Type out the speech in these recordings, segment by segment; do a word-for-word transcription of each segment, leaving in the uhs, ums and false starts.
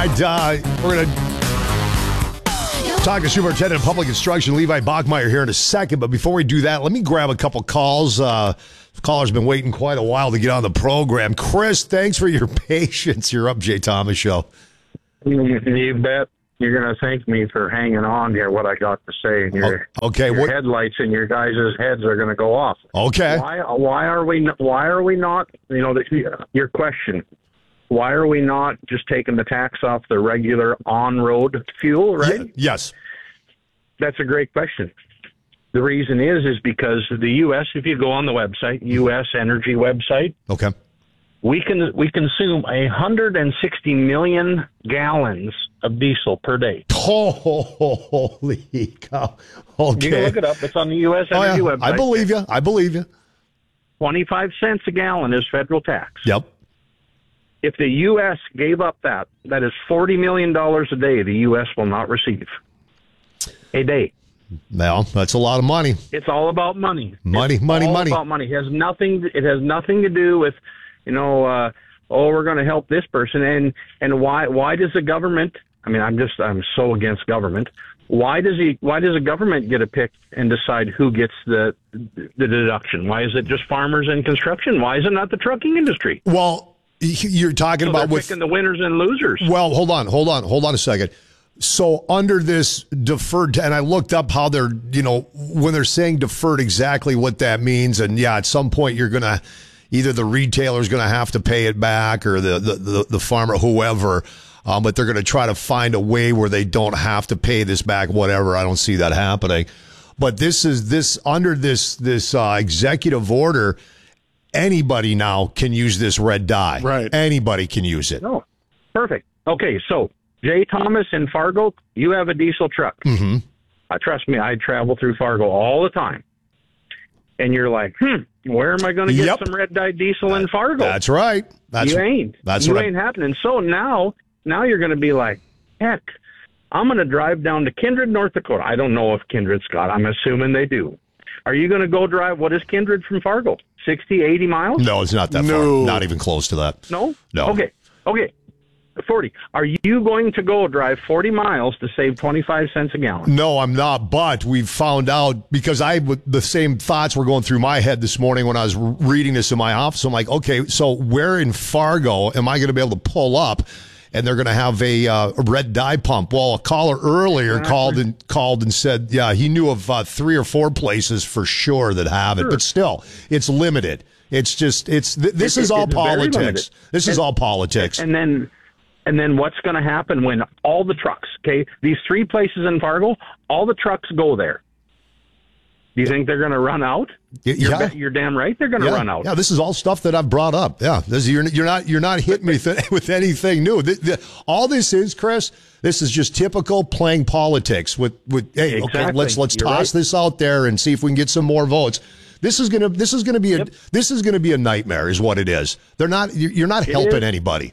right, uh, we're going to talk to Superintendent of Public Instruction Levi Bachmeyer here in a second. But before we do that, let me grab a couple calls. Uh, caller's been waiting quite a while to get on the program. Chris, thanks for your patience. You're up, Jay Thomas Show. You bet. You're going to thank me for hanging on here, what I got to say. Your, oh, okay. Your what? headlights in your guys' heads are going to go off. Okay. Why, why are we, why are we not, you know, the, your question, why are we not just taking the tax off the regular on-road fuel, right? Yeah, yes. That's a great question. The reason is, is because the U S, if you go on the website, U S Energy website, okay, we can we consume one hundred sixty million gallons of diesel per day. Holy cow. Okay. You can look it up. It's on the U S Energy oh, yeah. website. I believe you. I believe you. twenty-five cents a gallon is federal tax. Yep. If the U S gave up that, that is forty million dollars a day the U S will not receive. A day. Well, that's a lot of money. It's all about money. Money, it's money, all money. About money. It has nothing. It has nothing to do with, you know, uh, oh, we're going to help this person, and and why? Why does the government? I mean, I'm just I'm so against government. Why does he? Why does the government get a pick and decide who gets the the deduction? Why is it just farmers and construction? Why is it not the trucking industry? Well, you're talking so about they're with picking the winners and losers. Well, hold on, hold on, hold on a second. So under this deferred, and I looked up how they're, you know, when they're saying deferred, exactly what that means. And yeah, at some point you're going to, either the retailer's going to have to pay it back or the, the, the, the farmer, whoever, um, but they're going to try to find a way where they don't have to pay this back, whatever. I don't see that happening. But this is this under this, this uh, executive order, anybody now can use this red dye. Right. Anybody can use it. Oh, perfect. Okay. So, Jay Thomas in Fargo, you have a diesel truck. Mm-hmm. Uh, trust me, I travel through Fargo all the time. And you're like, hmm, where am I going to get Yep. some red dye diesel in Fargo? That's right. That's you ain't. That's you what ain't happening. So now, now you're going to be like, heck, I'm going to drive down to Kindred, North Dakota. I don't know if Kindred's got. I'm assuming they do. Are you going to go drive? What is Kindred from Fargo? sixty, eighty miles? No, it's not that No. far. Not even close to that. No. No. Okay. Okay. forty. Are you going to go drive forty miles to save twenty-five cents a gallon? No, I'm not. But we've found out, because I the same thoughts were going through my head this morning when I was reading this in my office. I'm like, okay, so where in Fargo am I going to be able to pull up? And they're going to have a, uh, a red dye pump. Well, a caller earlier exactly. called and called and said, yeah, he knew of uh, three or four places for sure that have sure. it. But still, it's limited. It's just it's th- this it, is all it's politics. This and, is all politics. And then. And then what's going to happen when all the trucks, okay, these three places in Fargo, all the trucks go there? Do you think they're going to run out? You're, yeah. you're damn right they're going to yeah. run out. Yeah, this is all stuff that I've brought up. Yeah, this, you're, you're not you're not hitting me th- with anything new. The, the, all this is, Chris, this is just typical playing politics with, with hey, exactly. okay, let's let's you're toss right. this out there and see if we can get some more votes. This is gonna this is gonna be a yep. this is gonna be a nightmare, is what it is. They're not you're not it helping is. anybody.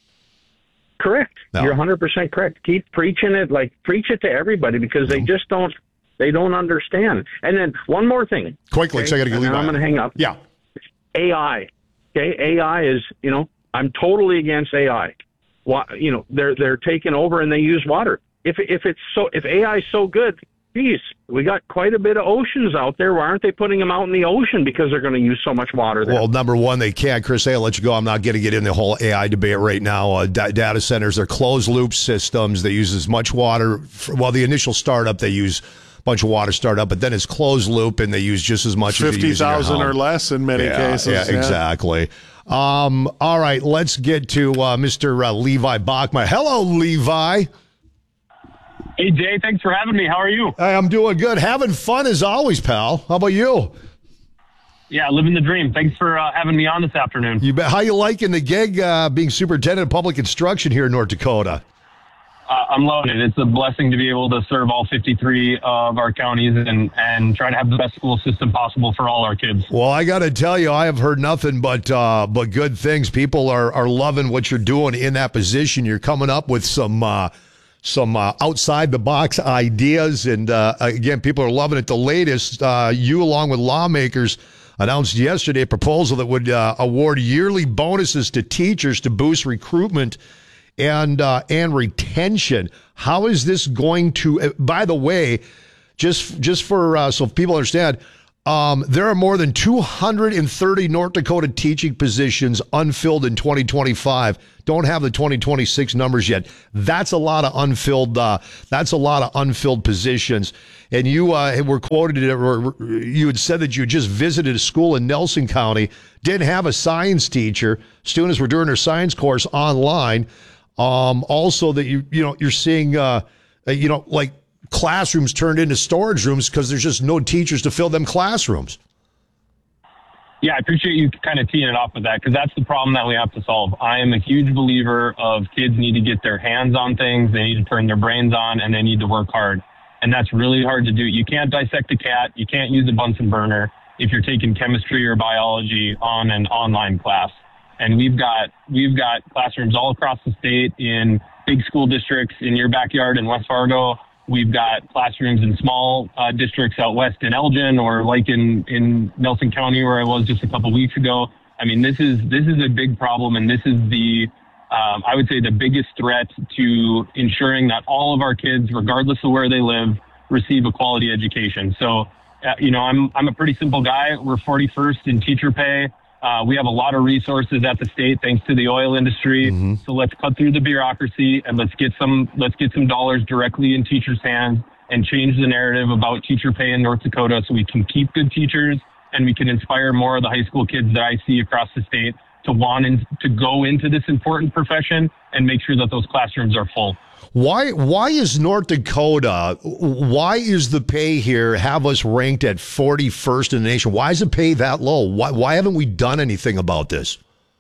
Correct. No. You're one hundred percent correct. Keep preaching it, like preach it to everybody, because they just don't they don't understand. And then one more thing. Quickly, okay? so I got to leave. I'm going to hang up. Yeah. A I. Okay, A I is, you know, I'm totally against A I. Why, you know, they're they're taking over and they use water. If if it's so if A I is so good, geez, we got quite a bit of oceans out there. Why aren't they putting them out in the ocean? Because they're going to use so much water there. Well, number one, they can't. Chris, hey, I'll let you go. I'm not going to get in the whole A I debate right now. Uh, da- data centers, they're closed-loop systems. They use as much water. For, well, the initial startup, they use a bunch of water startup, but then it's closed-loop, and they use just as much as you use in your home. fifty thousand or less in many yeah, cases. Yeah, yeah. exactly. Um, all right, let's get to uh, Mister Uh, Levi Bachmeyer. Hello, Levi. Hey, Jay, thanks for having me. How are you? Hey, I'm doing good. Having fun as always, pal. How about you? Yeah, living the dream. Thanks for uh, having me on this afternoon. You bet. How you liking the gig, uh, being superintendent of public instruction here in North Dakota? Uh, I'm loving it. It's a blessing to be able to serve all fifty-three of our counties and, and try to have the best school system possible for all our kids. Well, I got to tell you, I have heard nothing but uh, but good things. People are, are loving what you're doing in that position. You're coming up with some uh, some uh, outside the box ideas, and uh, again, people are loving it. The latest, uh, you along with lawmakers announced yesterday a proposal that would uh, award yearly bonuses to teachers to boost recruitment and uh, and retention. How is this going to? Uh, by the way, just just for uh, so people understand, um, there are more than two hundred thirty North Dakota teaching positions unfilled in twenty twenty-five. Don't have the twenty twenty-six numbers yet. That's a lot of unfilled. Uh, that's a lot of unfilled positions. And you uh, were quoted. Or you had said that you just visited a school in Nelson County. Didn't have a science teacher. Students were doing their science course online. Um, also, that you you know you're seeing uh, you know like classrooms turned into storage rooms because there's just no teachers to fill them classrooms. Yeah, I appreciate you kind of teeing it off with that because that's the problem that we have to solve. I am a huge believer of kids need to get their hands on things, they need to turn their brains on, and they need to work hard. And that's really hard to do. You can't dissect a cat. You can't use a Bunsen burner if you're taking chemistry or biology on an online class. And we've got we've got classrooms all across the state in big school districts in your backyard in West Fargo. We've got classrooms in small uh, districts out west in Elgin, or like in, in Nelson County where I was just a couple weeks ago. I mean, this is this is a big problem, and this is the, um, I would say, the biggest threat to ensuring that all of our kids, regardless of where they live, receive a quality education. So, uh, you know, I'm I'm a pretty simple guy. We're forty-first in teacher pay. Uh, we have a lot of resources at the state thanks to the oil industry. Mm-hmm. So let's cut through the bureaucracy and let's get some let's get some dollars directly in teachers' hands and change the narrative about teacher pay in North Dakota so we can keep good teachers and we can inspire more of the high school kids that I see across the state to want in, to go into this important profession and make sure that those classrooms are full. Why why is North Dakota, why is the pay here have us ranked at forty-first in the nation? Why is the pay that low? Why why haven't we done anything about this?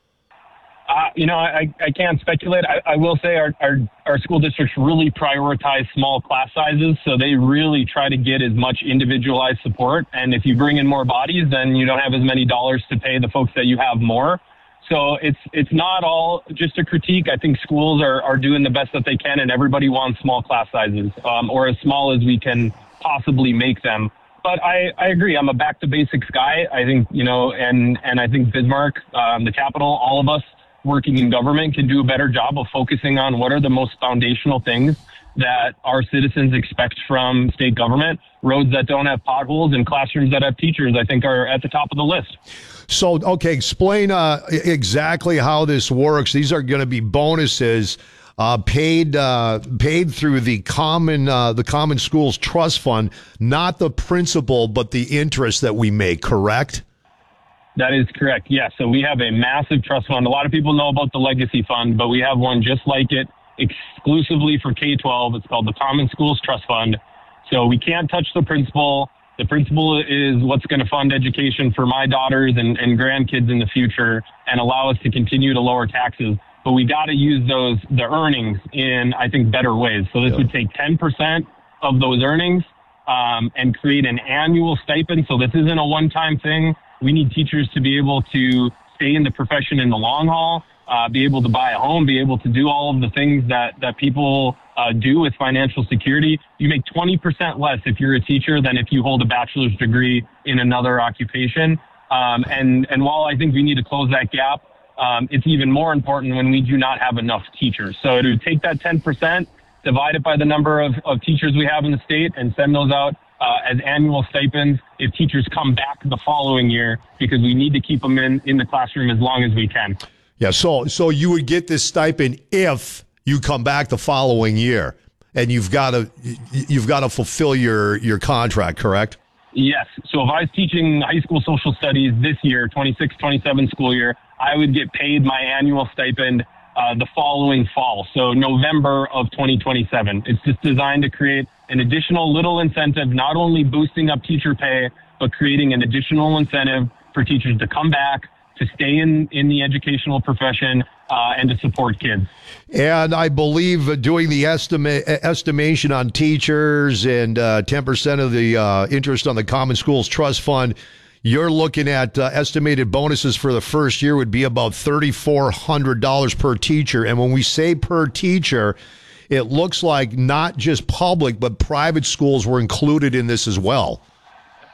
Uh, you know, I, I can't speculate. I, I will say our, our, our school districts really prioritize small class sizes, so they really try to get as much individualized support. And if you bring in more bodies, then you don't have as many dollars to pay the folks that you have more. So it's it's not all just a critique. I think schools are, are doing the best that they can, and everybody wants small class sizes, um, or as small as we can possibly make them. But I, I agree. I'm a back to basics guy. I think, you know, and, and I think Bismarck, um, the capital, all of us working in government can do a better job of focusing on what are the most foundational things that our citizens expect from state government. Roads that don't have potholes and classrooms that have teachers, I think, are at the top of the list. So, okay, explain uh, exactly how this works. These are going to be bonuses uh, paid uh, paid through the common uh, the Common Schools Trust Fund, not the principal, but the interest that we make. Correct? That is correct. Yes. So we have a massive trust fund. A lot of people know about the Legacy Fund, but we have one just like it, exclusively for K twelve. It's called the Common Schools Trust Fund. So we can't touch the principal. The principal is what's going to fund education for my daughters and, and grandkids in the future and allow us to continue to lower taxes. But we got to use those, the earnings in, I think, better ways. So this yeah. would take ten percent of those earnings um, and create an annual stipend. So this isn't a one-time thing. We need teachers to be able to stay in the profession in the long haul, uh, be able to buy a home, be able to do all of the things that, that people uh, do with financial security. You make twenty percent less if you're a teacher than if you hold a bachelor's degree in another occupation. Um, and, and while I think we need to close that gap, um, it's even more important when we do not have enough teachers. So to take that ten percent, divide it by the number of, of teachers we have in the state and send those out Uh, as annual stipends if teachers come back the following year, because we need to keep them in, in the classroom as long as we can. Yeah, so so you would get this stipend if you come back the following year, and you've got to you've got to fulfill your your contract, correct? Yes. So if I was teaching high school social studies this year, twenty-six twenty-seven school year, I would get paid my annual stipend uh, the following fall, so November of twenty twenty-seven. It's just designed to create an additional little incentive, not only boosting up teacher pay, but creating an additional incentive for teachers to come back, to stay in, in the educational profession, uh, and to support kids. And I believe doing the estimate estimation on teachers and uh, ten percent of the uh, interest on the Common Schools Trust Fund, you're looking at uh, estimated bonuses for the first year would be about three thousand four hundred dollars per teacher. And when we say per teacher, it looks like not just public, but private schools were included in this as well.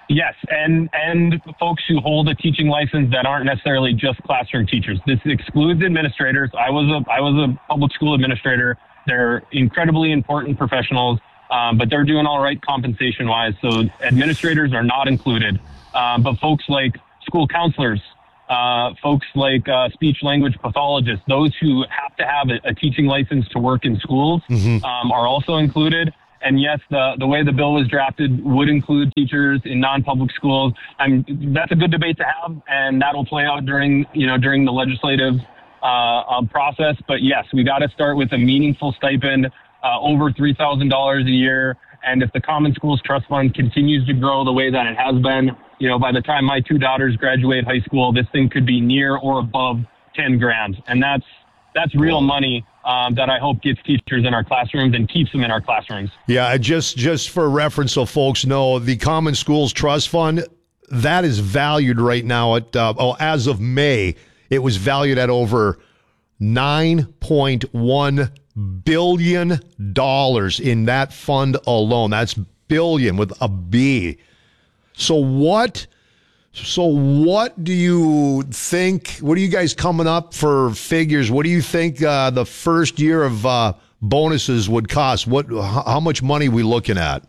Yes, and and folks who hold a teaching license that aren't necessarily just classroom teachers. This excludes administrators. I was a I was a public school administrator. They're incredibly important professionals, um, but they're doing all right compensation-wise. So administrators are not included. Um, but folks like school counselors, uh, folks like uh, speech-language pathologists, those who have to have a, a teaching license to work in schools, mm-hmm. um, are also included. And yes, the, the way the bill was drafted would include teachers in non-public schools. I'm, that's a good debate to have, and that'll play out during, you know, during the legislative uh, uh, process. But yes, we got to start with a meaningful stipend, uh, over three thousand dollars a year. And if the Common Schools Trust Fund continues to grow the way that it has been, you know, by the time my two daughters graduate high school, this thing could be near or above ten grand. And that's, that's real money. Um, that I hope gets teachers in our classrooms and keeps them in our classrooms. Yeah, just just for reference, so folks know, the Common Schools Trust Fund, that is valued right now at, uh, oh, as of May, it was valued at over nine point one billion dollars in that fund alone. That's billion with a B. So what... So what do you think, what are you guys coming up for figures? What do you think uh, the first year of uh, bonuses would cost? What, how much money are we looking at?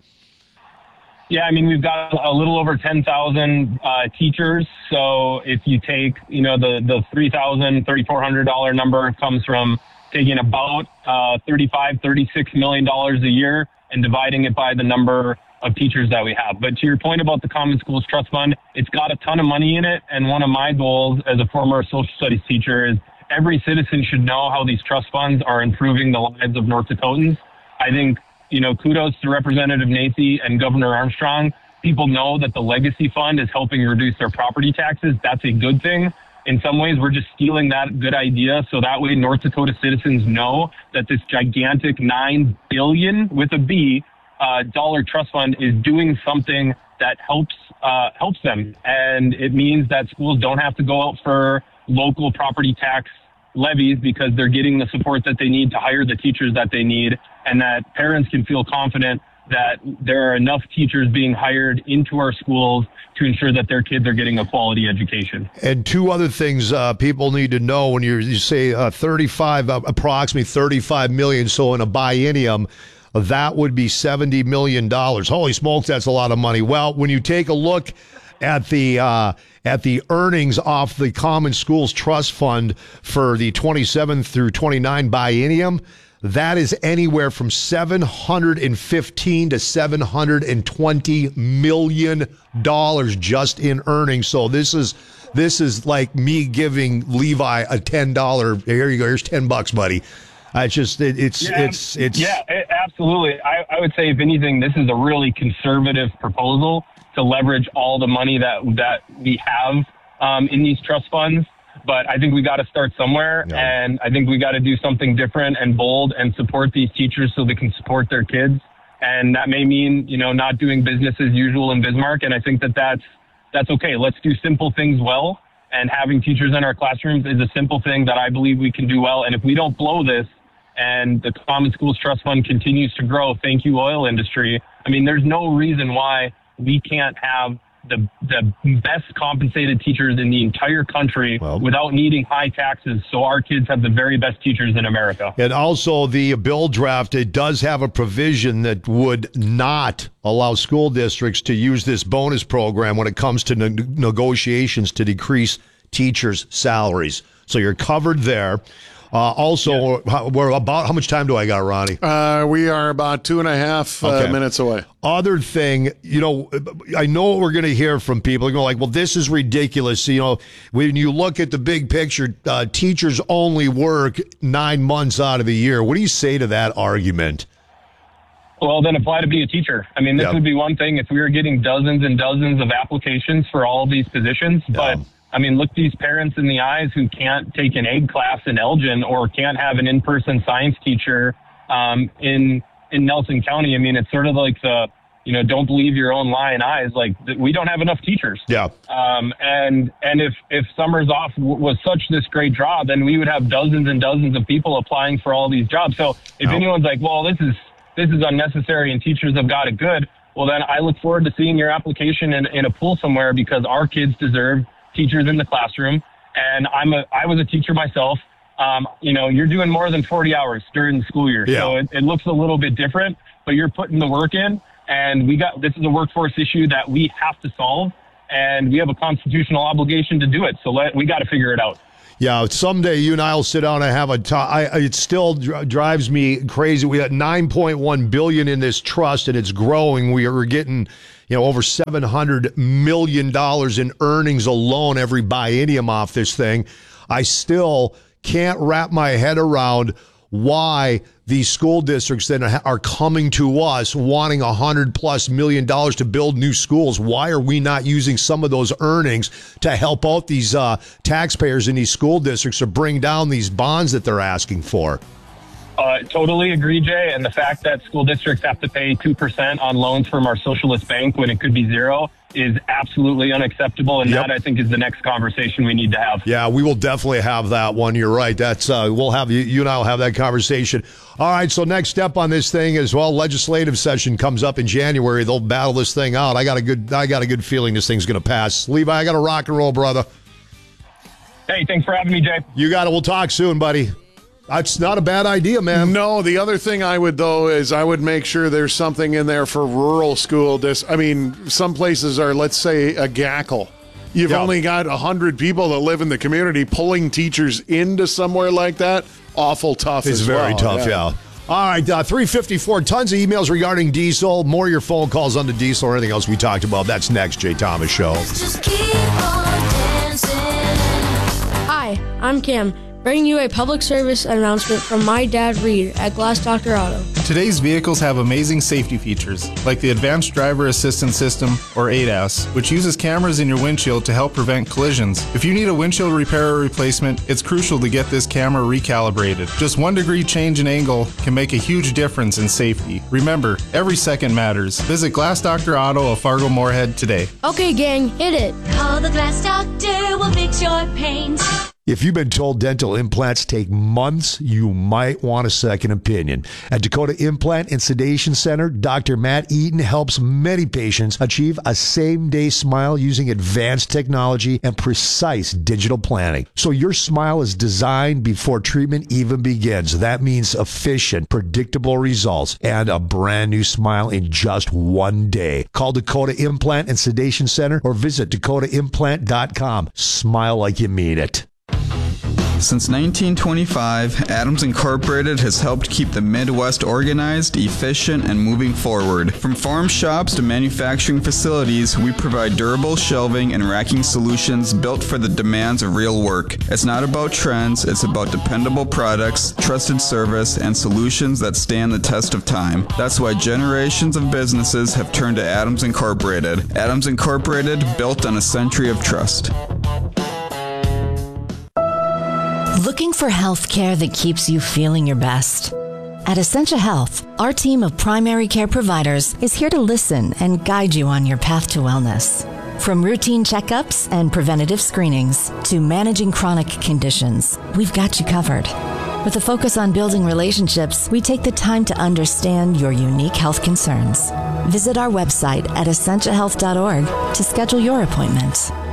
Yeah, I mean, we've got a little over ten thousand uh, teachers. So if you take, you know, the, the three thousand dollars, three thousand four hundred dollars number comes from taking about uh, thirty-five, thirty-six million dollars a year and dividing it by the number of teachers that we have. But to your point about the Common Schools Trust Fund, it's got a ton of money in it. And one of my goals as a former social studies teacher is every citizen should know how these trust funds are improving the lives of North Dakotans. I think, you know, kudos to Representative Nacy and Governor Armstrong. People know that the Legacy Fund is helping reduce their property taxes. That's a good thing. In some ways, we're just stealing that good idea. So that way North Dakota citizens know that this gigantic nine billion with a B Uh, dollar trust fund is doing something that helps uh, helps them, and it means that schools don't have to go out for local property tax levies because they're getting the support that they need to hire the teachers that they need, and that parents can feel confident that there are enough teachers being hired into our schools to ensure that their kids are getting a quality education. And two other things uh, people need to know when you're, you say uh, thirty-five, uh, approximately thirty-five million. So in a biennium, that would be seventy million dollars. Holy smokes, that's a lot of money. Well, when you take a look at the uh, at the earnings off the Common Schools Trust Fund for the twenty-seven through twenty-nine biennium, that is anywhere from seven hundred fifteen to seven hundred twenty million dollars just in earnings. So this is this is like me giving Levi a ten dollars. Here you go. Here's ten bucks, buddy. I just it, it's yeah, it's it's yeah, it, absolutely. I, I would say, if anything, this is a really conservative proposal to leverage all the money that that we have um, in these trust funds. But I think we got to start somewhere, yeah. and I think we got to do something different and bold and support these teachers so they can support their kids. And that may mean, you know, not doing business as usual in Bismarck. And I think that that's that's okay. Let's do simple things well. And having teachers in our classrooms is a simple thing that I believe we can do well. And if we don't blow this, and the Common Schools Trust Fund continues to grow, thank you, oil industry. I mean, there's no reason why we can't have the the best compensated teachers in the entire country well, without needing high taxes, so our kids have the very best teachers in America. And also the bill draft, it does have a provision that would not allow school districts to use this bonus program when it comes to ne- negotiations to decrease teachers' salaries. So you're covered there. Uh, also, yeah. we're about, how much time do I got, Ronnie? Uh, we are about two and a half uh, okay. minutes away. Other thing, you know, I know what we're going to hear from people. They're going like, well, this is ridiculous. You know, when you look at the big picture, uh, teachers only work nine months out of the year. What do you say to that argument? Well, then apply to be a teacher. I mean, this yep. would be one thing if we were getting dozens and dozens of applications for all of these positions, yep. but I mean, look these parents in the eyes who can't take an egg class in Elgin or can't have an in-person science teacher um, in in Nelson County. I mean, it's sort of like the, you know, don't believe your own lying eyes. Like, we don't have enough teachers. Yeah. Um, and and if, if Summers Off w- was such this great draw, then we would have dozens and dozens of people applying for all these jobs. So if no. anyone's like, well, this is this is unnecessary and teachers have got it good, well, then I look forward to seeing your application in, in a pool somewhere, because our kids deserve teachers in the classroom. And I'm a, I was a teacher myself. Um, you know, you're doing more than forty hours during the school year. Yeah. So it, it looks a little bit different, but you're putting the work in. And we got, this is a workforce issue that we have to solve, and we have a constitutional obligation to do it. So let, we got to figure it out. Yeah, someday you and I will sit down and have a talk. I, it still dr- drives me crazy. We got nine point one billion dollars in this trust, and it's growing. We are getting, you know, over seven hundred million dollars in earnings alone every biennium off this thing. I still can't wrap my head around why these school districts then are coming to us wanting a hundred plus million dollars to build new schools. Why are we not using some of those earnings to help out these uh, taxpayers in these school districts to bring down these bonds that they're asking for? Uh, totally agree, Jay. And the fact that school districts have to pay two percent on loans from our socialist bank when it could be zero is absolutely unacceptable. And Yep. that, I think, is the next conversation we need to have. Yeah, we will definitely have that one. You're right. That's uh, we'll have you, you and I will have that conversation. All right. So next step on this thing is, well, legislative session comes up in January. They'll battle this thing out. I got a good I got a good feeling this thing's going to pass. Levi, I got to rock and roll, brother. Hey, thanks for having me, Jay. You got it. We'll talk soon, buddy. That's not a bad idea, man. No, the other thing I would, though, is I would make sure there's something in there for rural school. Dis- I mean, some places are, let's say, a gackle. You've Yeah. only got one hundred people that live in the community. Pulling teachers into somewhere like that, awful tough It's as very well. tough, yeah. All right, uh, three fifty-four, tons of emails regarding diesel. More of your phone calls on the diesel or anything else we talked about. That's next, Jay Thomas Show. Just keep on dancing. Hi, I'm Cam, bringing you a public service announcement from my dad, Reed, at Glass Doctor Auto. Today's vehicles have amazing safety features, like the Advanced Driver Assistance System, or A D A S, which uses cameras in your windshield to help prevent collisions. If you need a windshield repair or replacement, it's crucial to get this camera recalibrated. Just one degree change in angle can make a huge difference in safety. Remember, every second matters. Visit Glass Doctor Auto of Fargo Moorhead today. Okay, gang, hit it. Call the Glass Doctor, we'll fix your paint. If you've been told dental implants take months, you might want a second opinion. At Dakota Implant and Sedation Center, Doctor Matt Eaton helps many patients achieve a same-day smile using advanced technology and precise digital planning. So your smile is designed before treatment even begins. That means efficient, predictable results and a brand new smile in just one day. Call Dakota Implant and Sedation Center or visit dakota implant dot com. Smile like you mean it. Since nineteen twenty-five, Adams Incorporated has helped keep the Midwest organized, efficient, and moving forward. From farm shops to manufacturing facilities, we provide durable shelving and racking solutions built for the demands of real work. It's not about trends, it's about dependable products, trusted service, and solutions that stand the test of time. That's why generations of businesses have turned to Adams Incorporated. Adams Incorporated, built on a century of trust. Looking for health care that keeps you feeling your best? At Essentia Health, our team of primary care providers is here to listen and guide you on your path to wellness. From routine checkups and preventative screenings to managing chronic conditions, we've got you covered. With a focus on building relationships, we take the time to understand your unique health concerns. Visit our website at essentia health dot org to schedule your appointment.